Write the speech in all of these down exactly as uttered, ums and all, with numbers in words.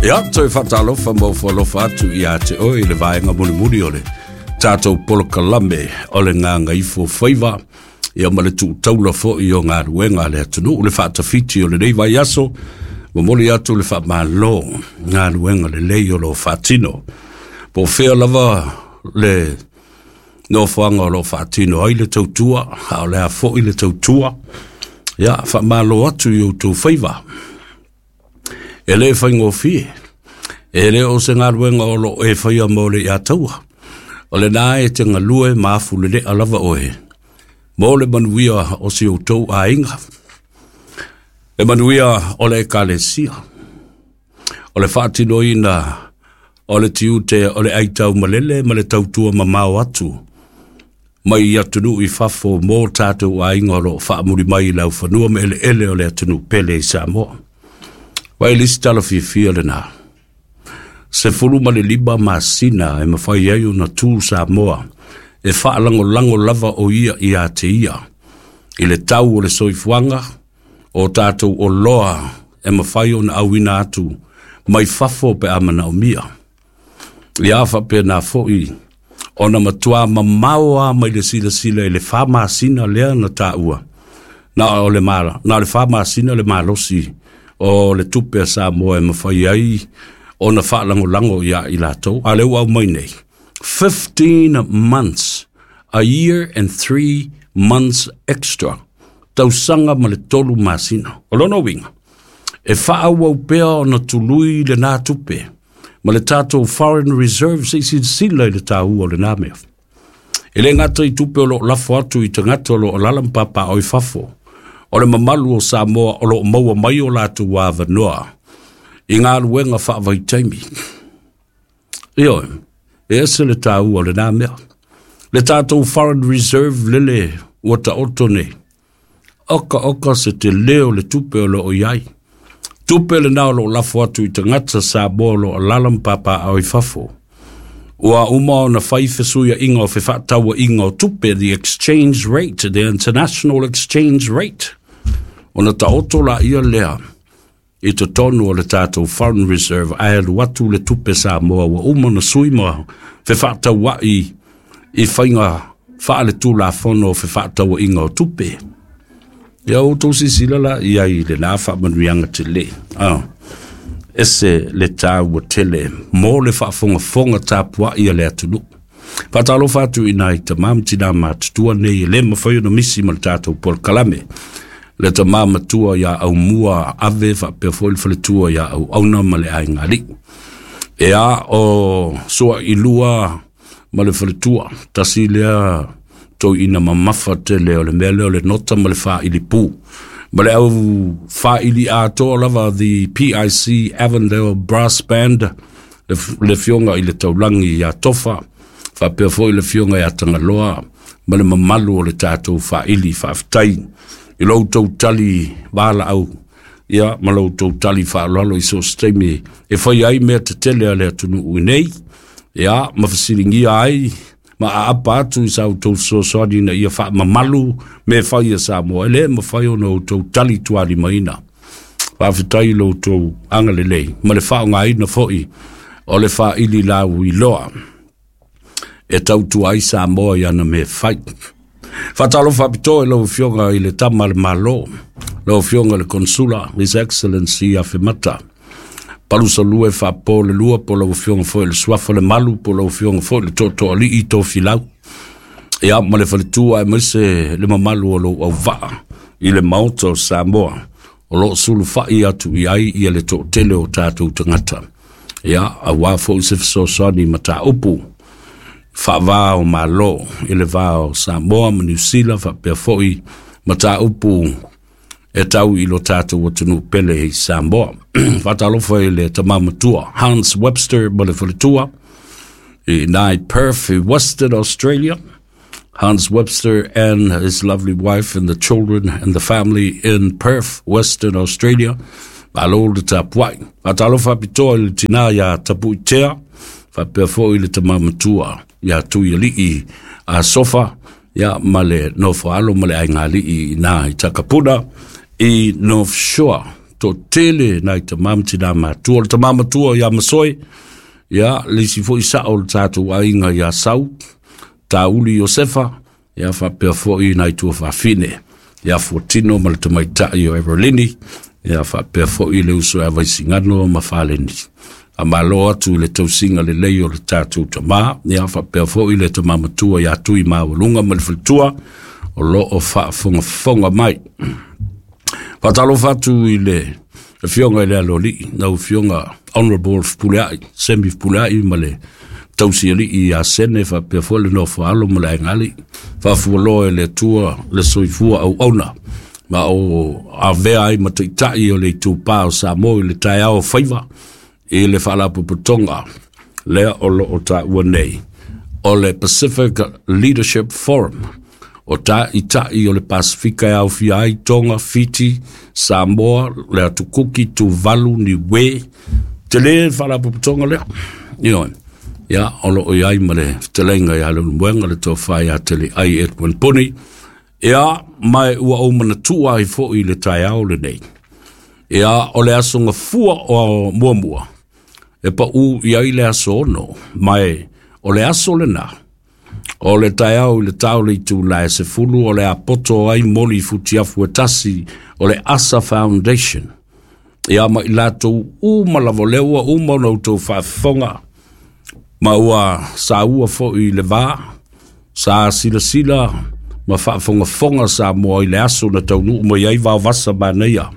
Ia, toi whatalofa mo whalofa atu i a te oi le vaenga muni muni ole. Tātou polo kalame ole ngā ngaifo whaiva. Ia male tu taula fo i o ngā ruenga le atunu. Ule whaatawhiti o le nei vai aso. Mo moli atu le wha malo ngā ruenga le lei o lo whaatino. Po whea lava le no whanga o lo whaatino ai le tautua. Hao le a fo i le tautua. Ia, wha malo atu i o tau whaiva. E le whaingo fie. E le o se ngā ruenga o lo e whaia mole i a taua. O le nā e te ngalue maafu le le alawa oe. Mo le manuia o si o tau a inga. Le manuia o le kalesia. O le whaatino ina o le tiute o le aitau malele ma le tautua ma mau atu. Mai atunu i fafo mō tātou a inga o lo whaamuri mai lau whanua me ele ele o le atunu pele i Samoa. Wai lisi tala fi fia le nā. Se furu ma le liba ma sina e mawhai au na tū Samoa. E wha lango lango lava o ia i a te ia. I le tau o le soifuanga. O tātou o loa e mawhai o na awina atu. Mai fafo pe amana o mia. I awha pe nā foi. O na matua ma maua mai le sila sila e le wha ma sina lea na tā ua. Na o le mara. Na le wha ma sina le malosi. O le tupe sa moe mawhai ai, o na whaalango lango ia i lato, a leo au mai nei. Fifteen months, a year and three months extra, tau sanga ma le tolu masina. O lono winga, e whaau au pea o na tului le nā tupe, ma le tātou foreign reserves i si sila i le tāu o le nā mea. E le ngata i tupe o lo lafo atu i te ngata o lo lalampapa o i fafo. O le mamalu o Samoa o lo maua mai o latu wa vanua. I ngā luenga whaavai taimi. Io, e ese le tāu o le nā mea. Le tātou Foreign Reserve lele ua ta otone. Oka oka se te leo le tupe o lo o iai. Tupe le nao lo lafo atu i te ngata Samoa lo o lalampapa au i fafo. Ua uma o na whaifesuia inga o whewhataua inga o tupe, the exchange rate, the international exchange rate. O na taoto la ia lea, i te tonu o le tātou Foreign Reserve, ai alu atu le tupe Samoa, ua uma na suima, whewhataua i, i whainga whaale tū la whono o whewhataua inga o tupe. Ia o tōsi silala, ia i le nā whaamanuianga te le. Ah. Ese le tāu o tele, mō le whaafonga fonga tāpua ia le atunu. Whatalo whātu ina i ta māmtina mātutua nei le mawhai na misi ma le tātou por kalame. Le ta māmatua ia au mua ave whapea fōi le whaletua ia au auna ma le ai ngari. E a o soa i lua ma le whaletua, tasi lea tō ina mamafa te leo le mea leo le nota ma le wha i li pū. Ma le au whaili a tō lava the P I C Avondale Brass Band, le, le fionga i le taulangi i a tofa, whapea fōi le fionga i a tangaloa, ma le mamalu o le tātou whaili whaftai. I lau tau tali wala au, ia, ma lau tau tali whaalalo i so steimi, e whai ai mea te tele a le atunu ui nei, ia, ma whasiringi ai, ma a apa atu i sau tau so soani na ia wha mamalu me whai a sa moa, ele ma whai o na o tau tali tuari maina. Whawhitai lo tau angalelei, ma le wha o ngā ina fhoi, o le wha ili lau i loa, e tau tu ai sa moa i ana me whai. Whatalo whapito e lau fionga i le tama le malo, lau fionga le konsula, His Excellency a Whemata. Palusa lue whapo le lua po lau fionga fo le suafa le malu po lau fionga fo le toto ali i tō filau. E a ma le whaletua e maise le mamalu o lo au vaa i le maota o Samoa. O lo sulu whai atu i ai i le tō tele o tātou tangata. E a a wafo i se fisosani ma tā upu. Wha o malo i le vao Samoa ma New Zealand whapea foi ma tā upu e tau i lo tātou o tunu pele i Samoa. Whatalofa i le tamamatua Hans Webster ma le whaletua i nai Perth i Western Australia. Hans Webster and his lovely wife and the children and the family in Perth, Western Australia. Malo le tapuai. Whatalofa pitoa i le tina ia tapu i tea whapea foi i le tamamatua. Ya tu yali i a sofa ya male no falo male ai ngali i na i takapuna i North Shore to tele na te mamti na matua, te mamatua ia masoi, ia lisi fo isa o tātou ainga ia sau, tā uli Josefa, ia wha pia fo i nai tua wha fine, ia fo tino ma le te maitai o Everlini, ia wha pia fo i le uso e vaisingano ma whaleni. A malo atu le tausinga le leo le tātou tama, ia wha pia fo i le te mamatua ia tui mawalunga ma le whaltua, o lo o wha fonga fonga mai. Whatalo fatu i le fionga i le aloli, nau fionga Honorable Fupuleai, Semi Fupuleai ma le tausi ali i a sene fa pe fole no fa alo mo la ngali fa fulo e le tua le soifua au ona ma o a vea ai ma tai o le tu pa o sa mo le tai au faiva e le fala puputonga le o lo o ta wanei o le Pacific Leadership Forum o ta ita i o le Pasifika au fi ai Tonga, Fiji, Samoa, le atukuki tu valu ni we te le fala puputonga le you know ia olo o iai ma le telenga ia le mwenga le tō whai a tele ai Edwin Puni. Ia mai ua o mana tua i fo i le tai au le nei. Ia o le aso nga fua o mua mua. E pa u iai le aso ono. Mai o le aso le na. O le tai au le tau le tu la e se fulu o le apoto ai moli futiafu e tasi o le Asa Foundation. Ia mai lato u malavoleua u mono tō whafonga. Ma ua sa ua fo i le vā, sa sila sila, ma whaafonga fonga sa mua i le aso na taunu, ma iai vau vasa maneia.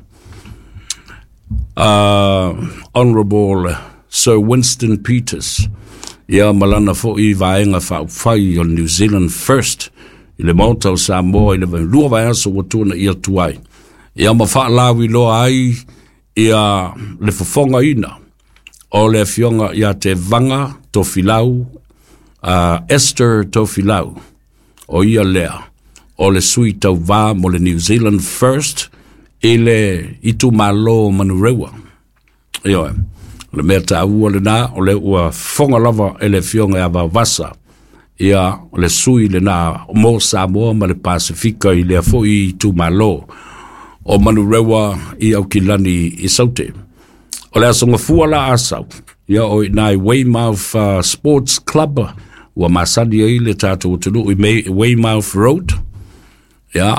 Uh, Honorable Sir Winston Peters, ia malana fo i vaenga whau whai o New Zealand First, i le mautau sa mua i le lua vai aso wa tūna ia tuai. Ia ma whaalawi loa ai, ia le fafonga ina, o le fionga ia te vanga tofilau, uh, Esther tofilau, o ia lea, o le sui tau vā mo le New Zealand First, e le itu malo manurewa. Io, le mea ta ua le nā, o le ua fonga lava e le fionga ia vasa, ia le sui le nā mo Samoa ma le Pasifika i le fo i itu malo, o manurewa i au kilani i saute. O le asonga fuala asau, ia o nai Weymouth uh, Sports Club, ua masani ai le tātou tunu i Weymouth Road, ia,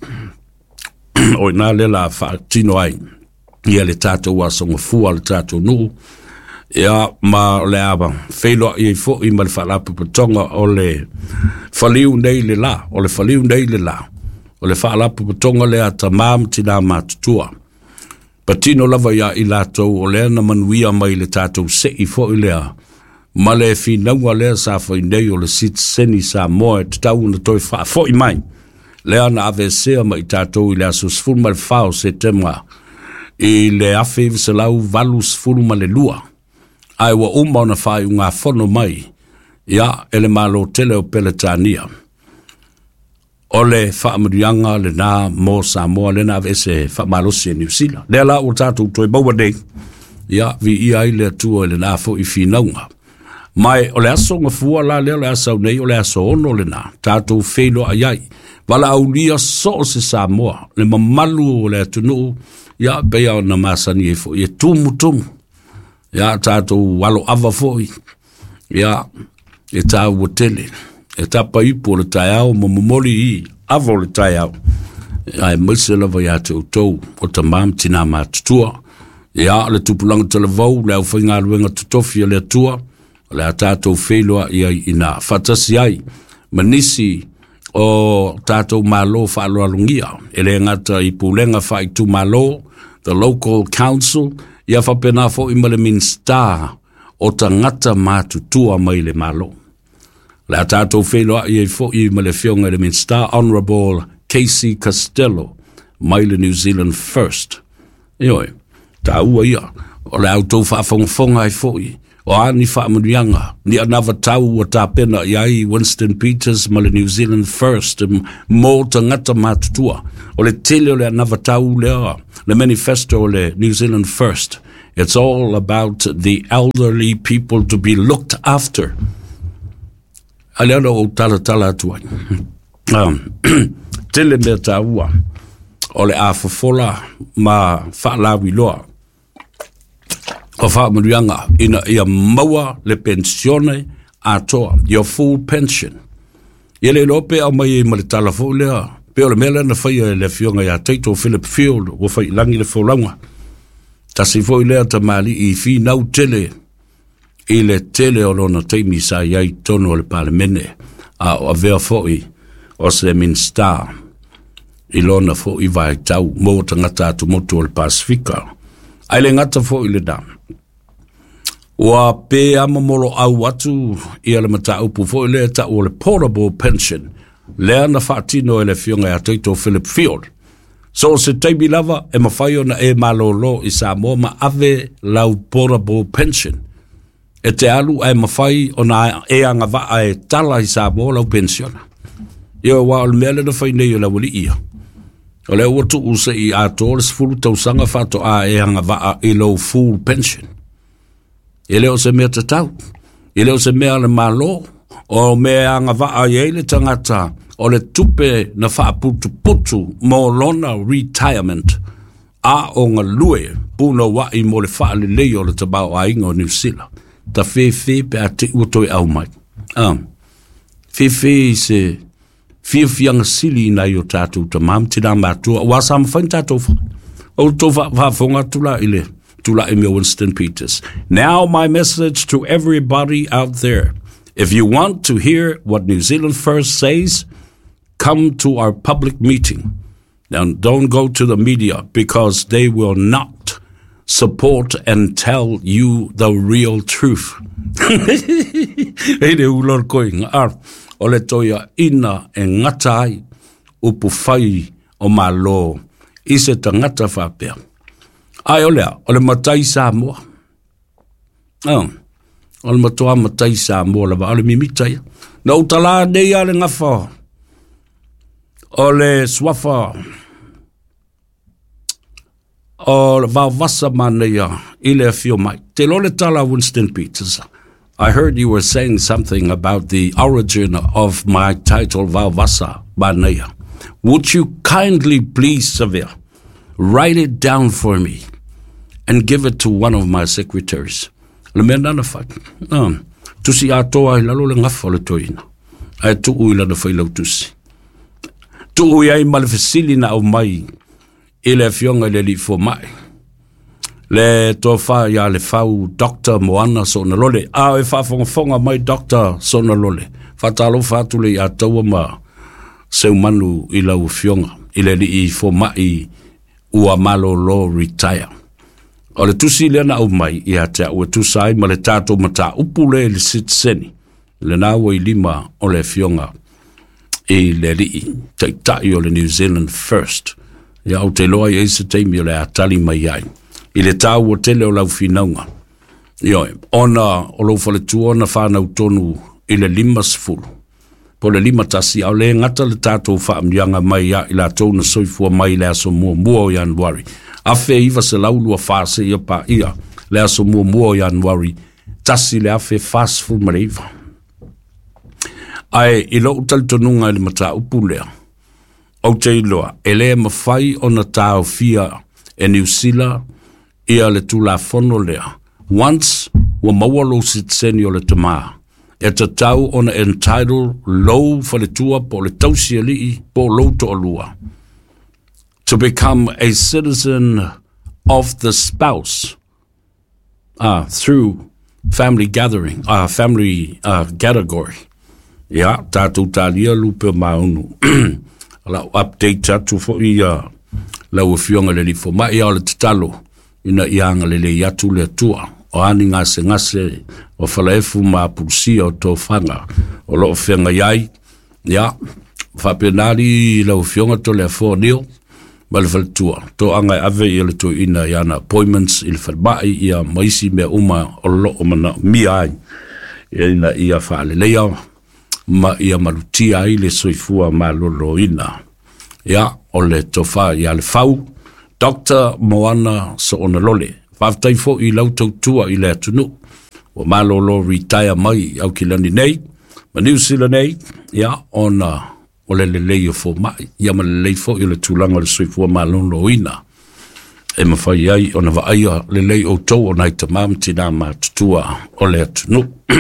o nā le la whaatino ai, ia le tātou asonga fuala tātou nu, ia ma le aba, wheloa i fo i ma le whaalapu patonga o le whaliu nei le la, o le whaliu nei le la, o le whaalapu patonga le ata mam tina mātutua. Patino lava ia i lātou o lea na manuia mai le tātou se i fo i lea. Ma le whinaua lea sa fai nei o le sit seni sa moa e tau na toi wha fo i mai. Lea na ave sea mai tātou i lea so sfuru ma le whao se temwa. I le afe i se lau valu sfuru ma le lua. Ai wa umau na whai unga whono mai. Ia ele malo tele o Peletania. Ole whaamurianga le nā mō Samoa le nā vese whaamalosi e New Zealand. Lea la o tātou toi baua nei, ia vi i ai le atua le nā fo i whinaunga. Mai o le aso nga fua la lea le asau nei o le aso ono le nā, tātou whelo ai ai. Wala au lia so se Samoa, le mamalu o le atunu, ia bea o na masani e fo, ia tumu tumu. Ia tātou walo ava fo i, ia e tā ua tele. E tapa ipo le tai au, ma momoli i, avo le tai au. Ai mwese lava ia te utou, o ta mam tina mātutua. Ia le tupulanga te le vau, le au whainga aluenga tutofia le atua, le a tātou wheloa ia i nā. Fatasi ai, manisi o tātou malo whaalo alungia. E le ngata i pulenga whai tu malo, the local council, ia whapena fo i male min star, o ta ngata mātutua mai le malo. La tātou wheloa i e fo i ma le whionga le Minster Honourable Casey Costello, mai le New Zealand First. Ioi, tā ua ia, o le autou whaafongafonga i fo i, o ani whaamurianga, ni anawa tau o tā pena i ai Winston Peters ma le New Zealand First, mō ta ngata mātutua, o le tele o le anawa tau lea, le manifesto o le New Zealand First. It's all about the elderly people to be looked after. Aleano o tala tala atuai. Um, tele mea tā ua. o le a fofola ma whaalawi loa. O whaamurianga ina ia maua le pensione a toa, your full pension. Ia le lope au mai e ma le talafo lea, pe o le mele na whaia le fionga ia teito Philip Field, o whai langi le whaulanga. Tasi fo i lea ta mali i fi nau tele, i le tele o lona teimi sa iai tono o le palemene, a o avea fo i, o se min star, i lona fo i vai tau, mo tangata atu motu o le Pasifika. Ai le ngata fo i le dam. Wa pe amamolo au atu i ala mata upu fo i le ta o le portable pension, lea na whaatino e le fionga a teito Philip Field. So se teibi lava e mawhaio na e malolo i sa mo ma ave lau portable pension. E te alu e mawhai o na e anga wa e tala i sa mo lau pensiona. Ia wa o le mele na whai nei o la wali ia. O le watu use i ato le sifuru tausanga whato a e anga wa i lau full pension. I leo se mea tatau. I leo se mea le malo. O mea anga wa a i le tangata o le tupe na whaaputu putu mo lona retirement a o ngā lue puna wa i mo le whaale leo le tabao a ingo New Zealand. Ta whi whi pe a te utoi au mai. Um, whi whi se whi whianga sili na i o tātou ta mam tina mātua. Wa sa mawhain tātou wha. O tō whafonga tula i le. Tula i me Winston Peters. Now my message to everybody out there. If you want to hear what New Zealand First says, come to our public meeting. Now, don't go to the media because they will not support and tell you the real truth. Ere ulor koing ar o le toia ina e ngata ai upu whai o malo i se tangata whapea. Ai o lea, o le matai Samoa. Oh, o le matoa matai Samoa la wa o le mimitai. Na utala nei ale ngafa. O le swafa. O le vavasa manea i le fio mai. Te lo le tala Winston Peters. I heard you were saying something about the origin of my title Vavasa manea. Would you kindly please, Severe, write it down for me and give it to one of my secretaries? Le mea nana whai. Um, tusi atoa i lalo le ngafa le toina. Ai tu ui lana whailau tusi. Tu ui ai malefesili na au mai i le fionga le li fo mai. Le to fa ya le fau Doctor Moana so na lole. A e fa fonga fonga mai Doctor so na lole. Fa talo fa tu le ataua ma se umanu i lau fionga. I le li i fo mai ua malo lo retire. O le tusi le na au mai i atea ua tusai ma le tato mata upule le sitseni. Le na ua i lima o le fionga i le li i teitai o le New Zealand First. Ia au te loa i eisa teimi o le atali mai ai. I le tau o tele o lau finaunga. Ioi, ona o lau fale tua na whanau tonu i le lima sifuru. Po le lima tasi au le ngata le tātou whaamrianga mai ia i la tōna soifua mai le aso mua mua o Januari. Afe iwa se laulua whase ia pa ia le aso mua mua o Januari. Tasi le afe whasfu mareiva. Ai, i lo utali tonunga i le mata upulea. O te iloa, e le mawhai o na tāo fia e New Zealand ia le tula fono lea. Once, wa mawalo sitseni o le tamaa. E ta tau ona entitled low for le tua po le tausia lii po low to alua. To become a citizen of the spouse uh, through family gathering, uh, family uh, category. Ja, tātou tālia lupe maunu. La update tatu fo i uh, la ufionga le li fo mai o le tatalo ina ianga le le yatu le tua. O ani ngase ngase o whalaefu ma pulsia o tō whanga o lo whenga iai. Ia, whapenari lau whionga to le fō neo, ma le whaletua. Tō angai ave i le tō ina i ana appointments i le whalbai i a maisi mea uma o lo o mana mi ai. I ina i a whaale lea, ma i a malutia i le soifua ma lolo ina. Ia, o le tō wha i a le whau, Doctor Moana so ona lole. Whaftai fo i lau tau tua i le atunu. O malolo retire mai au ki lani nei. Ma New Zealand nei, ia, ona o le le lei o fo mai, ia ma le lei fo i le tūlanga le sui fua malono ina. E ma whai ai o na wa aia le lei o tau o nai ta mamti nā ma tutua o le atunu.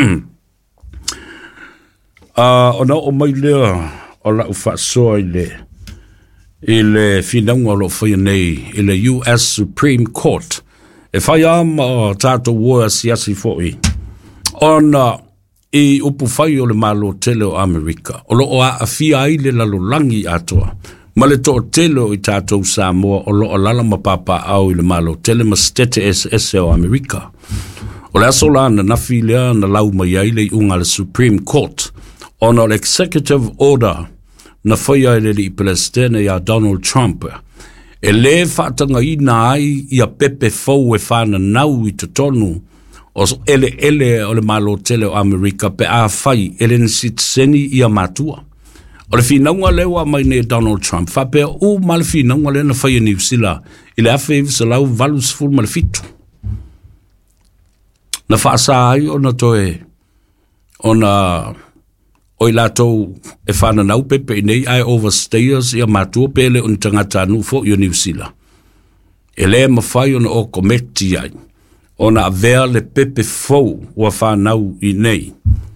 Uh, o na o mai lea o la ufa soa i le i le finaunga lo whai nei i le U S Supreme Court. E whai ama o tātou woa siasi fōi. O na i upu whai o le malo tele o Amerika. O lo o a awhia ai le lalo langi atoa. Ma le to tele o i tātou Samoa o lo o lala mapapa au i le malo tele ma stete S S o Amerika. O le aso la na nafi lea na lau mai ai le unga le Supreme Court. O na le executive order na whai ai le li Palestina ia Donald Trump. E le whaatanga i na ai ia pepe fau e whana nau i te tonu. O ele ele o le malo tele o Amerika pe a whai ele nisit seni ia matua. O le whinaunga lewa mai ne Donald Trump wha pe o ma le whinaunga le na whai New Zealand i le awhi visa lau valus full ma le fitu. Na whaasa ai o na toe o na o i latou e whana nau pepe i nei ai overstayers ia matua pe le o ni tangata anu fo i o New Zealand. E le ma whai o na o kometi ai. O na avea le pepe fau ua whanau i nei.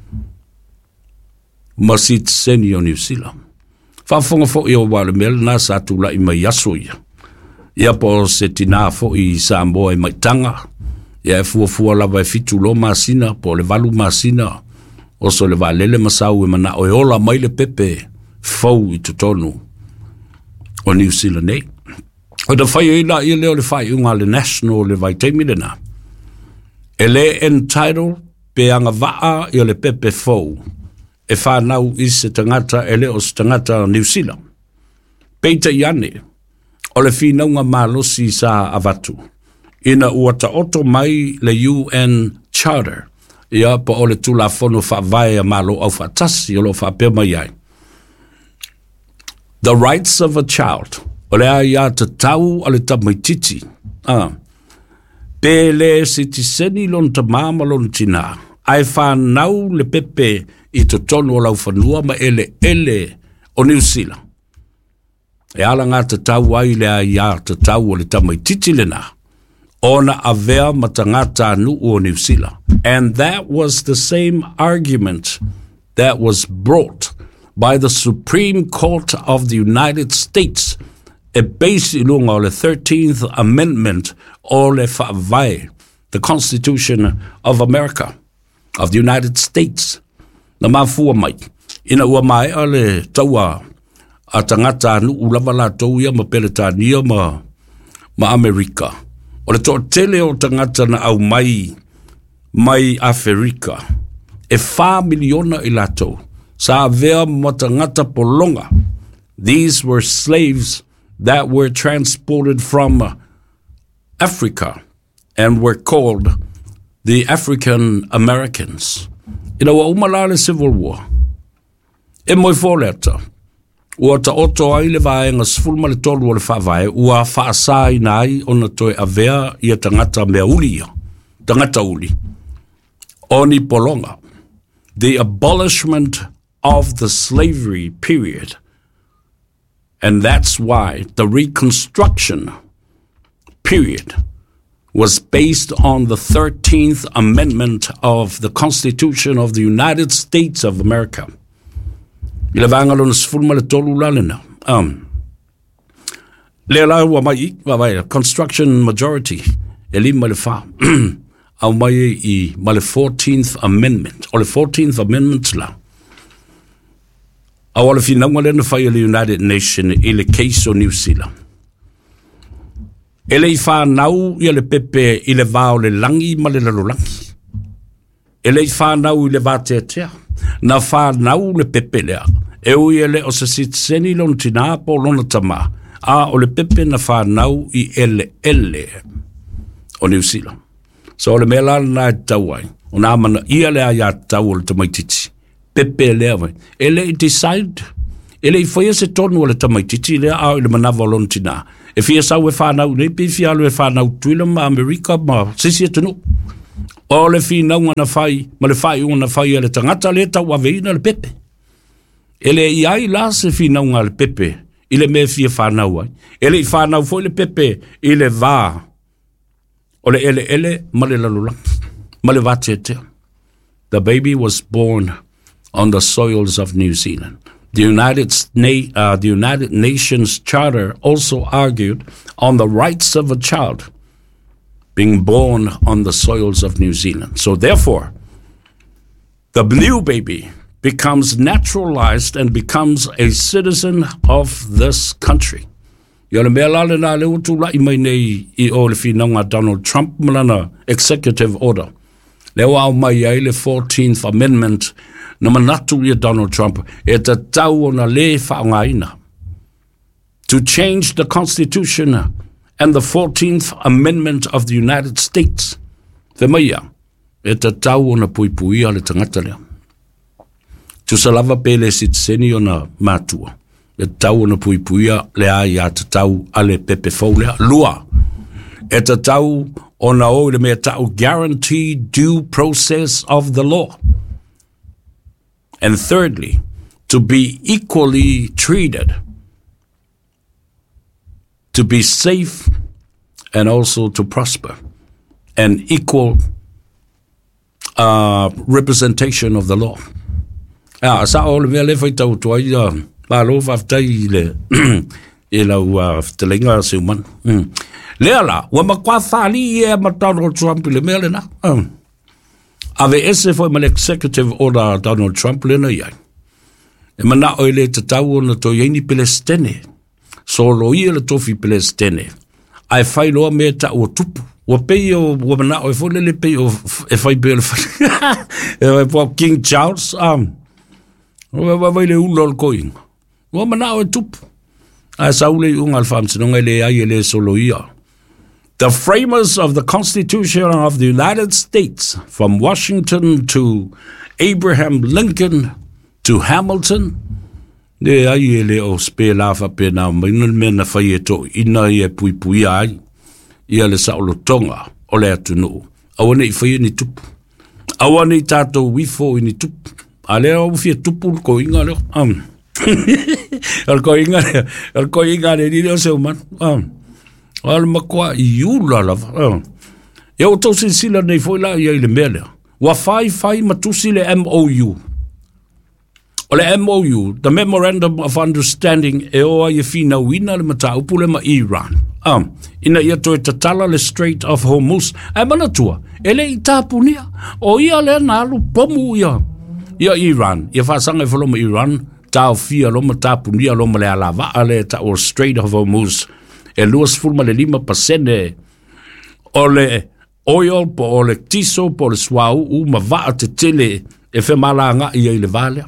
Ma sit seni o New Zealand. Whafonga fo i o wale mele nā sa tula i mai aso ia. Ia po se tina fo i Samoa i mai tanga. Ia e fua fua lava e fitu lo masina po le valu masina. O so le valele masau e mana o e ola mai le pepe fau i tutonu o New Zealand nei. O da whai e la i leo le whai unga le national le vai teimilena. E le entitled pe anga waa i o le pepe fau. E whanau i se tangata e le o se tangata New Zealand. Peita iane, o le whinaunga malosi sa avatu. Ina uata oto mai le U N Charter. Ia pa o le tula fono wha vai a malo au whatasi o lo wha pe mai ai. The rights of a child. O le a ia te tau o le tamaititi. Ah. Pele si ti seni lon ta mama lon tina. Ai whanau le pepe i to tonu o lau whanua ma ele ele o New Zealand. E ala ngā te tau ai le a ia te tau o le tamaititi le nā. Ona avea matangata nu o New Zealand. And that was the same argument that was brought by the Supreme Court of the United States. E base ilunga o le thirteenth Amendment o le whaavai, the Constitution of America, of the United States. Na mafua mai. Ina ua mai a le taua a tangata anu ulawa la tau ia ma Peletania ma, ma Amerika. O le toa tele o tangata na au mai, mai Afrika. E wha miliona i lato. Sa avea ma tangata polonga. These were slaves that were transported from Africa and were called the African Americans. Ina wa umalale Civil War. E moi fōleta. Ua ta oto ai le vaenga sfulma le tolu o le whawai, ua whaasai nai o na toe avea ia tangata mea uli ia. Tangata uli. Oni polonga. The abolishment of the slavery period. And that's why the Reconstruction period was based on the thirteenth Amendment of the Constitution of the United States of America. I le vangalo na sfulma le tolu lalena. Um, le la wa mai, wa mai, construction majority, e lima le fa. Au mai i ma le fourteenth Amendment, o le fourteenth Amendment la. Au le finanga le na fai le United Nations i le case o New Zealand. Ele i whanau i le pepe i le vao le langi ma le lalolangi. Ele i whanau i le vātea na whanau le pepe lea. E ui ele o se sit seni lon tina po lona tama. A o le pepe na whanau i ele ele o New Zealand. So le mea lana na tau ai. O nā mana ia lea ia tau o le tamaititi. Pepe lea vai. Ele i decide. Ele i whaia se tonu o le tamaititi lea a o le manawa lona tina. E fia sau e whanau nei, pe fia alu e whanau tuila ma Amerika ma sisi e tunu. O le finau ngana whai, ma le whai unga na whai e le tangata le tau aveina le pepe. Ele i ai la se fina unga le pepe, ile me fia whanau ai. Ele i whanau fo ile pepe, ile vā. Ole ele ele, male lalula, male vātetea. The baby was born on the soils of New Zealand. The United, Na- uh, the United Nations Charter also argued on the rights of a child being born on the soils of New Zealand. So therefore, the blue baby becomes naturalized and becomes a citizen of this country. Yole mea lale na leo tu lai mai nei I o le whinanga Donald Trump malana executive order. Leo au mai ai le fourteenth Amendment na manatu ia Donald Trump e te tau o na le whaongaina to change the Constitution and the fourteenth Amendment of the United States. Te maia e te tau o na pui pui ale tangata lea. Tu salava pele sitseni o na matua. E tau o na pui pui lea ia te tau ale pepe faulea. Lua e te tau o na o le mea tau guaranteed due process of the law. And thirdly, to be equally treated, to be safe, and also to prosper, and equal uh, representation of the law. Ah, sa o le mea le fai tau tua i a ma lo whaftai le i lau te lenga se uman. Lea la, wa makwa thali e ma Donald Trump le mea le na. Ave ese foi ma executive order Donald Trump le na iai. E mana o le te tau o na to yeini Palestine. So lo i le tofi Palestine. Ai fai loa mea ta o tupu. Wa pei o, wa mana o e fo le le pei o e fai pe le fai. E fai King Charles. Um, wa vai le ulo al koing. Wa mana o e tupu. Ai sa ule unga al famsinonga le ai le solo ia. The framers of the Constitution of the United States, from Washington to Abraham Lincoln to Hamilton, le ai le o spe lafa pe na minul mena fai e to ina e pui pui ai, ia le saulo tonga o le atunu. Awane I fai ni tupu. Awane I tato wifo ni tupu. A le au fia tupu ko inga leo. Um. Al ko inga le, al ko inga le ni leo se uman. Um. Al makwa I ula lava. E o tau sila nei foi la ia I le mele. Wa fai fai matusi le M O U. O le M O U, the Memorandum of Understanding e oa ia fina wina le mata upu le ma Iran. Um, ina ia toi tatala le Strait of Hormuz. Ai manatua, ele I tapunia. O ia le nalu pomu ia. Ia Iran. Ia fasanga e foloma Iran. Tau fia loma tapunia loma le alava ale ta o Strait of Hormuz. E luas fulma le lima pasene o le oil po o le tiso po le swau u ma vaa te tele e fe malanga ia I le vale.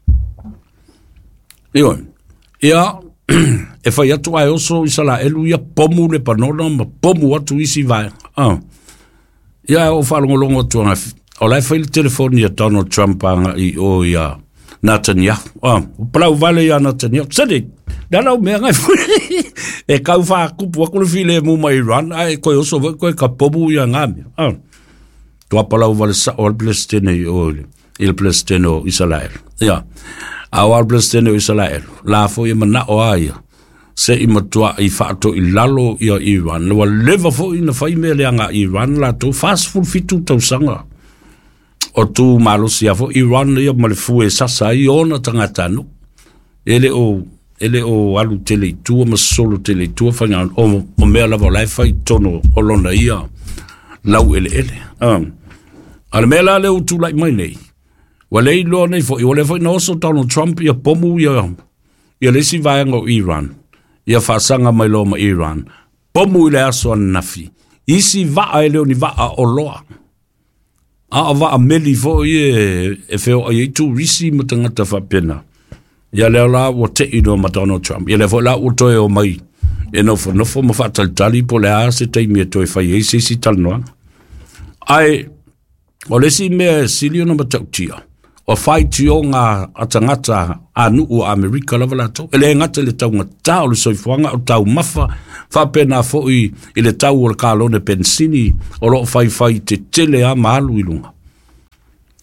Ion, ia e fai atu ai oso I sala elu ia pomu le panona ma pomu atu isi vai. Ah. Ia o whalongolongo tuanga o lai fai le telefoni a Donald Trump anga I o ia Netanyahu. Ah. Palau vale ia Netanyahu. Sede, dalau mea ngai fui. E kau wha kupu akule file mu ma Iran, ai koe oso koe ka pomu ia ngami. Ah. Tua palau vale sa o Palestine o il Palestine o Israel. Ia. Awal Palestine o Israel. La fo ia mana o aia. Se I matua I whaato I lalo ia Iran. Wa leva fo ina whai mea leanga Iran la to fast full fitu tau sanga. O tu malusi a fo Iran ia malefu e sasa I ona tangatanu. Ele o ele o alu tele tua ma solo tele tua fanga o o mea lava lai fai tono o lona ia lau ele ele. Um. Ala mea la leo tu lai mai nei. Wa lei lo nei fo I ole fo no so Donald Trump ia pomu ia ia lesi vaenga o Iran. Ia fasanga mai lo ma Iran. Pomu ile aso nafi. Isi va a leo ni va a o loa. A va a meli fo ie e feo ai tu risi matangata fa pena. Ia leo la o te ino ma Donald Trump. Ia le fo la o toe o mai. E no fo no fo ma fa tal tali po le a se te mi toe fa ye se si tal no. Ai o lesi me silio no matautia. O fai tio ngā atangata anu o Amerika lava lato. Ele ngata le tau ngata o le soifuanga o tau mafa. Whapena foi I le tau o le kālone pensini o lo fai fai te tele a mahalu ilunga.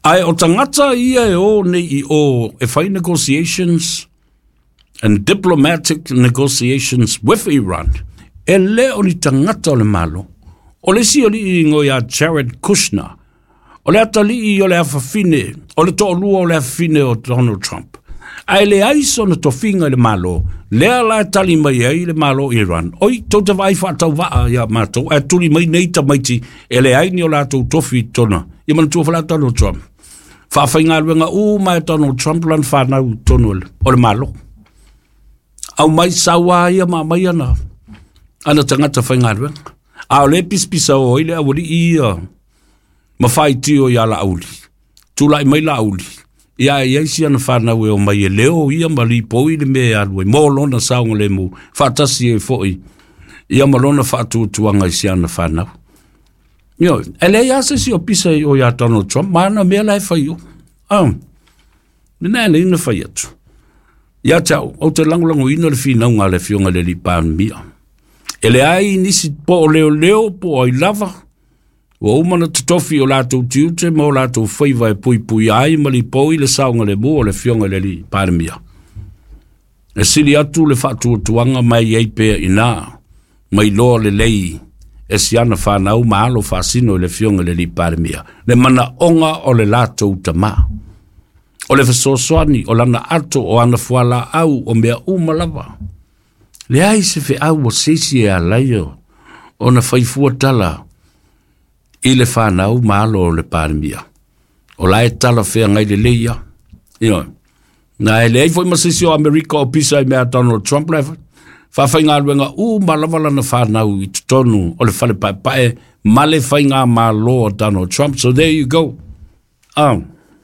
Ai o tangata ia e o ne i o e whai negotiations and diplomatic negotiations with Iran. E le o ni tangata o le malo. O le si o li ingo ia Jared Kushner. O le atali i o le awhawhine. O le to'olua o le awhawhine o Donald Trump. Ai le aiso na tofinga le malo. Lea la tali mai ai le malo Iran. Oi, tau te vai whaatau waa ia mātou. E tuli mai nei ta maiti. E le aini o la tau tofi tona. Ia mana tua whala Donald Trump. Whawhai ngā ruenga u mai Donald Trump lan whanau tonu o le malo. Au mai sawa ia ma mai ana. Ana tangata whai ngā ruenga. A le pispisa o ile a wali ia. Ma whai tio ia la auli. Tula i mai la auli. Ia ia isi ana whanau e o mai e leo ia ma li poi le me alue. Mō lona saunga le mu. Whatasi e foi. Ia ma lona whatu tuanga isi ana whanau. Yo, ele ia se si o pisa o ia Donald Trump, mana mea lai whai o. Ah, nina ene ina whai atu. Ia tau, o te langulango ina le whina unga le fionga le li pāmia. Ele ai nisi po o leo leo po o i lava. Wa umana te tofi o lātou tiute, ma o lātou whaiva e pui pui ai, ma li poi le saunga le mu o le fionga le li pāmia. E sili atu le whatu tuanga mai ei pēr ina, mai loa le lei, e si ana whanau maalo whasino le fionga le li pāmia. Le mana onga o le lātou tama. O le whasosoani, o lana ato o ana fuala au o mea umalawa. Le ai se fe au o sesi e alaio, o na whaifua tala, i le whanau maalo o le pāmia. O lai tala whea ngai le leia. Ino, na e le ei foi masisi o Amerika o pisa i mea Donald Trump lefa. Whawhai ngā ruenga, u malawala na whanau i tutonu o le whale pae pae, male whai ngā malo o Donald Trump, so there you go. Um.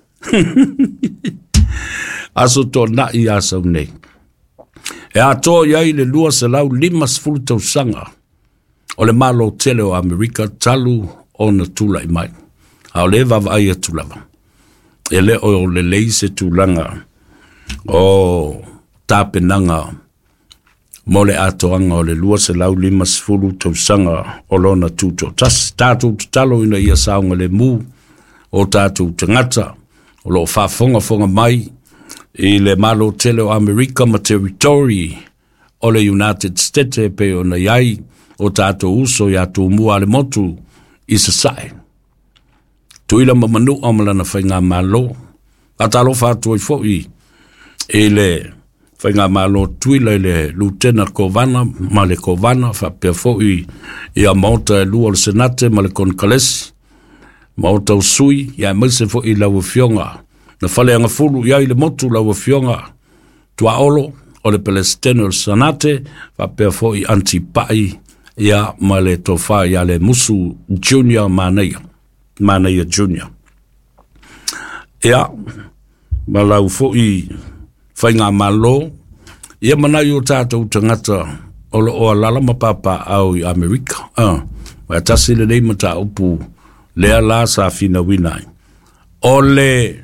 Aso tō na i asau nei. E a tō iai le lua se lau lima sfulu tau sanga, o le malo tele o Amerika talu o na tula i mai. A o le vava ai e tulawa. E le o le leise tulanga, o tāpenanga, mo le atoanga o le lua se lau lima sfulu tau sanga o lona tuto. Tas tātou talo ina ia saunga le mu o tātou tangata o lo whafonga fonga mai i le malo tele o Amerika ma territory o le United States pe o na iai o tātou uso i atu mua le motu i sa sae. Tuila ma manu amala na whainga malo a talo whātua i fōi i le whainga malo tuila i le Lieutenant Kovana ma le Kovana whapea fōi i a mauta e lua le senate ma le konkalesi ma o tau sui, ia maise fo i lau fionga. Na whale anga fulu, ia i le motu lau fionga. Tua olo, o le Palestino sanate, whapea fo i antipai, ia ma le tofa, ia le musu junior maneia. Maneia junior. Ia, ma lau fo i whainga malo, ia manai o tātou tangata, o lo o alalama papa au i Amerika. Ah, wa tasi le nei mata upu, lea la sa fina winai. O le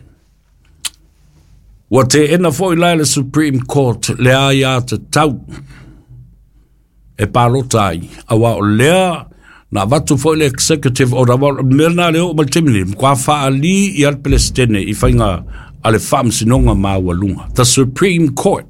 wa te ena foi lai le Supreme Court lea ia te tau e palotai awa o lea na watu foi le executive o rawa merna leo maltimini kwa faa li i al Palestine i whainga ale fam sinonga maua lunga. The Supreme Court.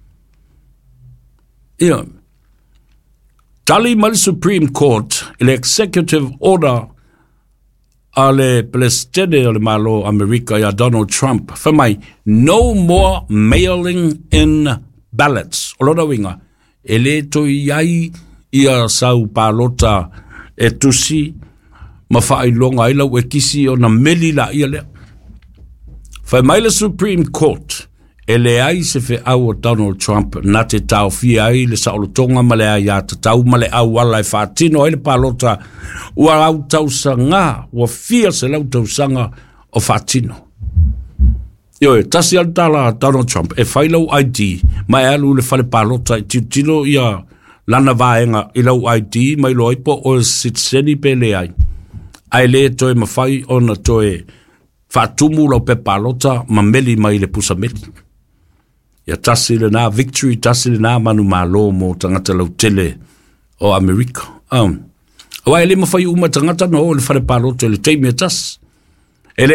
Ia. Tali mali Supreme Court i le executive order ale Palestine o le malo Amerika ia Donald Trump. Whamai, no more mailing in ballots. O lona winga, e le to iai ia sau palota e tusi, ma whaai longa ila ue kisi o na meli la ia lea. Whamai le Supreme Court, e le ai se fe au o Donald Trump, na te tau fia ai le saolotonga ma le ai a te tau ma le au ala e whaatino e le palota ua au tau sanga, ua fia se lau tau sanga o whaatino. Io e tasi al tala Donald Trump, e whailau I D, mai alu le whale palota i tiutino ia lana vaenga i lau I D, mai lo ipo o sitseni pe le ai. Ai le toe ma whai o na toe whaatumu lau pe palota ma meli mai le pusa meli. Ia tasi le nā victory, tasi le nā manu malo mo tangata lau tele o Amerika. Um. Awa ele ma whai uma tangata no le whare palota le teimia tas.